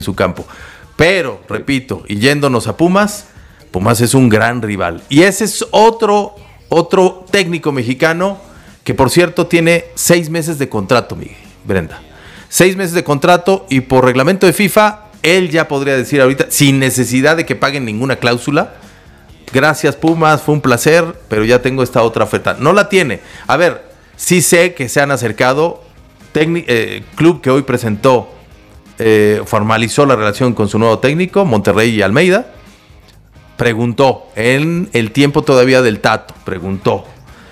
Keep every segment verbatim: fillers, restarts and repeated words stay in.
su campo. Pero, repito, y yéndonos a Pumas, Pumas es un gran rival. Y ese es otro, otro técnico mexicano que, por cierto, tiene seis meses de contrato, Miguel, Brenda. Seis meses de contrato y por reglamento de FIFA, él ya podría decir ahorita, sin necesidad de que paguen ninguna cláusula, gracias Pumas, fue un placer, pero ya tengo esta otra oferta. No la tiene. A ver, sí sé que se han acercado, técnic- eh, club que hoy presentó, eh, formalizó la relación con su nuevo técnico, Monterrey y Almeida, preguntó, en el tiempo todavía del Tato, preguntó.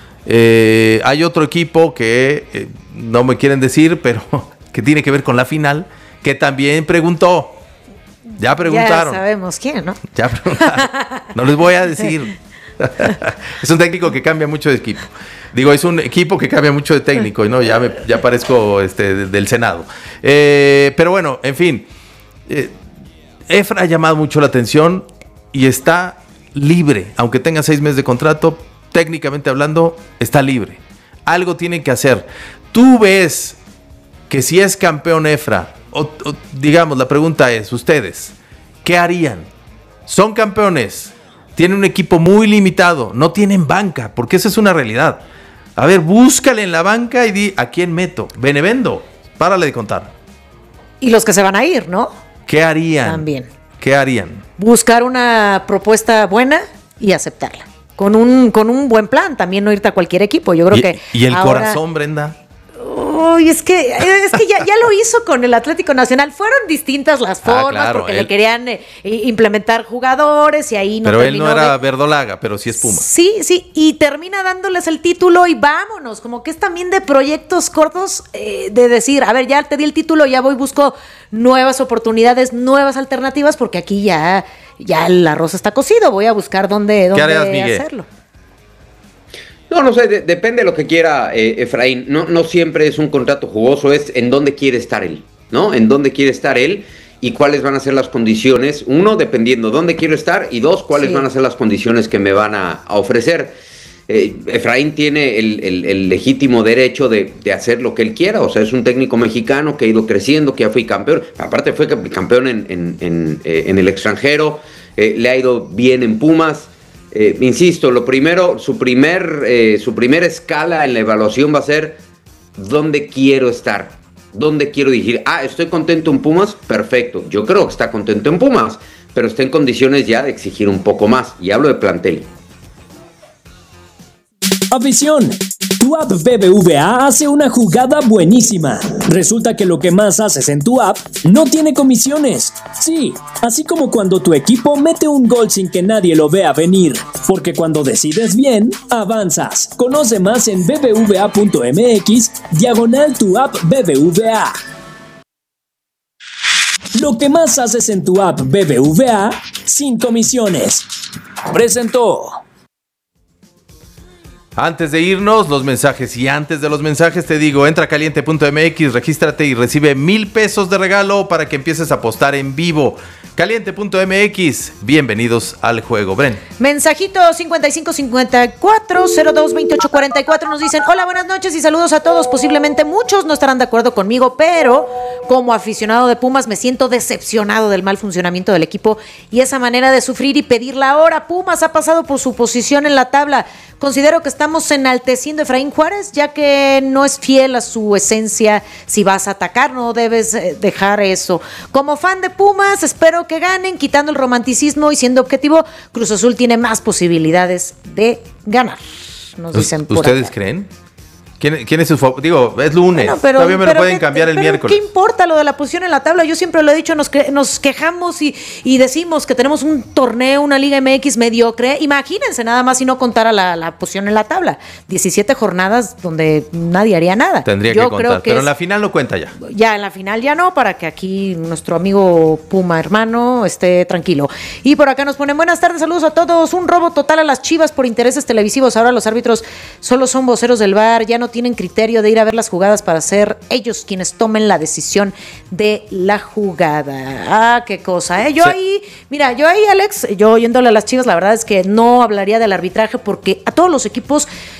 Eh, hay otro equipo que eh, no me quieren decir, pero que tiene que ver con la final, que también preguntó. Ya preguntaron. Ya sabemos quién, ¿no? Ya preguntaron. No les voy a decir. Es un técnico que cambia mucho de equipo. Digo, es un equipo que cambia mucho de técnico, y no, ya me, ya parezco este, de, del Senado. Eh, pero bueno, en fin. Eh, Efra ha llamado mucho la atención y está libre, aunque tenga seis meses de contrato, técnicamente hablando, está libre. Algo tienen que hacer. Tú ves que si es campeón Efra, o, o, digamos, la pregunta es, ustedes, ¿qué harían? Son campeones, tienen un equipo muy limitado, no tienen banca, porque esa es una realidad. A ver, búscale en la banca y di, ¿a quién meto? Benevendo, párale de contar. Y los que se van a ir, ¿no? ¿Qué harían? También. ¿Qué harían? Buscar una propuesta buena y aceptarla. Con un, con un buen plan, también no irte a cualquier equipo. Yo creo y, que. Y el ahora... corazón, Brenda. Uy, es que, es que ya, ya lo hizo con el Atlético Nacional. Fueron distintas las formas, ah, claro, porque él... le querían eh, implementar jugadores y ahí no. Pero él no era de... verdolaga, pero sí es Puma. Sí, sí, y termina dándoles el título y vámonos. Como que es también de proyectos cortos, eh, de decir, a ver, ya te di el título, ya voy, busco nuevas oportunidades, nuevas alternativas, porque aquí ya, ya el arroz está cocido. Voy a buscar dónde, dónde harías, hacerlo. No, no sé, de, depende de lo que quiera eh, Efraín. No, no siempre es un contrato jugoso, es en dónde quiere estar él, ¿no? En dónde quiere estar él y cuáles van a ser las condiciones. Uno, dependiendo dónde quiero estar, y dos, cuáles sí. van a ser las condiciones que me van a, a ofrecer. Eh, Efraín tiene el, el, el legítimo derecho de, de hacer lo que él quiera. O sea, es un técnico mexicano que ha ido creciendo, que ya fue campeón. Aparte fue campeón en, en, en, eh, en el extranjero, eh, le ha ido bien en Pumas. Eh, insisto, lo primero, su primer, eh, su primera escala en la evaluación va a ser dónde quiero estar, dónde quiero dirigir. Ah, estoy contento en Pumas, perfecto. Yo creo que está contento en Pumas, pero está en condiciones ya de exigir un poco más. Y hablo de plantel. Afición, tu app B B V A hace una jugada buenísima. Resulta que lo que más haces en tu app no tiene comisiones. Sí, así como cuando tu equipo mete un gol sin que nadie lo vea venir. Porque cuando decides bien, avanzas. Conoce más en bbva.mx, diagonal tu app B B V A. Lo que más haces en tu app B B V A, sin comisiones. Presentó. Antes de irnos, los mensajes. Y antes de los mensajes te digo, entra a caliente punto m x, regístrate y recibe mil pesos de regalo para que empieces a apostar en vivo. caliente punto m x, bienvenidos al juego. Bren. Mensajito cincuenta y cinco cincuenta y cuatro cero dos veintiocho cuarenta y cuatro nos dicen: hola, buenas noches y saludos a todos. Posiblemente muchos no estarán de acuerdo conmigo, pero como aficionado de Pumas me siento decepcionado del mal funcionamiento del equipo y esa manera de sufrir y pedir la hora. Pumas ha pasado por su posición en la tabla. Considero que estamos enalteciendo a Efraín Juárez, ya que no es fiel a su esencia. Si vas a atacar, no debes dejar eso. Como fan de Pumas, espero que ganen, quitando el romanticismo y siendo objetivo. Cruz Azul tiene más posibilidades de ganar, nos dicen por ¿Ustedes acá. creen? ¿Quién, quién es su favorito? Digo, es lunes. Bueno, pero, Todavía me pero lo pueden ¿qué, cambiar el pero miércoles. ¿qué importa lo de la posición en la tabla? Yo siempre lo he dicho, nos, que, nos quejamos y, y decimos que tenemos un torneo, una Liga M X mediocre. Imagínense nada más si no contara la, la posición en la tabla. diecisiete jornadas donde nadie haría nada. Tendría Yo que contar, creo que pero es, en la final no cuenta ya. Ya, en la final ya no, para que aquí nuestro amigo Puma hermano esté tranquilo. Y por acá nos ponen: buenas tardes, saludos a todos. Un robo total a las Chivas por intereses televisivos. Ahora los árbitros solo son voceros del V A R, ya no tienen criterio de ir a ver las jugadas para ser ellos quienes tomen la decisión de la jugada. Ah, qué cosa, ¿eh? Yo sí. ahí, mira, yo ahí, Alex, yo oyéndole a las Chivas, la verdad es que no hablaría del arbitraje porque a todos los equipos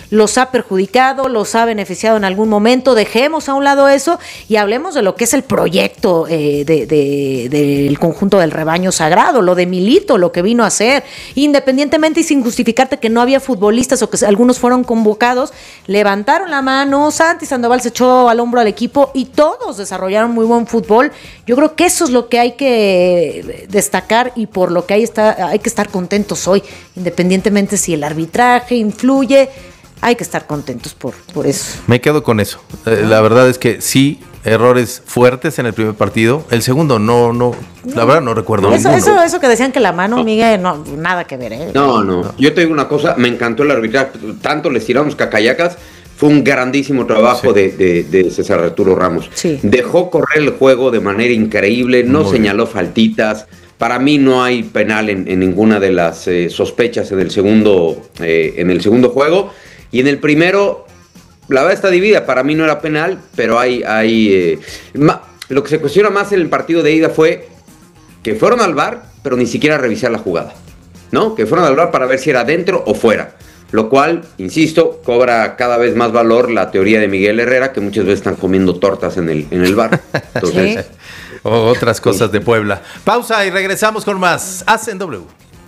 los ha perjudicado, los ha beneficiado en algún momento. Dejemos a un lado eso y hablemos de lo que es el proyecto eh, de, de, del conjunto del rebaño sagrado, lo de Milito, lo que vino a hacer, independientemente y sin justificarte que no había futbolistas o que algunos fueron convocados, levantaron la mano, Santi Sandoval se echó al hombro al equipo y todos desarrollaron muy buen fútbol. Yo creo que eso es lo que hay que destacar y por lo que hay, está, hay que estar contentos hoy, independientemente si el arbitraje influye, hay que estar contentos por, por eso. Me quedo con eso. Eh, la verdad es que sí, errores fuertes en el primer partido. El segundo no, no, la verdad no recuerdo. Eso, eso, eso que decían que la mano, Miguel, no, nada que ver, ¿eh? No, no, no. Yo te digo una cosa, me encantó el arbitraje, tanto les tiramos cacayacas. Fue un grandísimo trabajo sí. de, de, de César Arturo Ramos. Sí. Dejó correr el juego de manera increíble, no Muy señaló bien. faltitas. Para mí no hay penal en, en ninguna de las eh, sospechas en el segundo eh, en el segundo juego. Y en el primero, la verdad está dividida. Para mí no era penal, pero hay... hay eh, ma, lo que se cuestiona más en el partido de ida fue que fueron al V A R, pero ni siquiera a revisar la jugada, ¿no? Que fueron al V A R para ver si era dentro o fuera. Lo cual, insisto, cobra cada vez más valor la teoría de Miguel Herrera, que muchas veces están comiendo tortas en el, en el bar. Entonces, ¿sí? O otras cosas de Puebla. Pausa y regresamos con más As en W.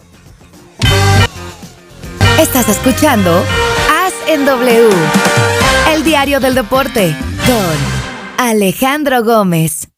Estás escuchando As en W, el diario del deporte, con Alejandro Gómez.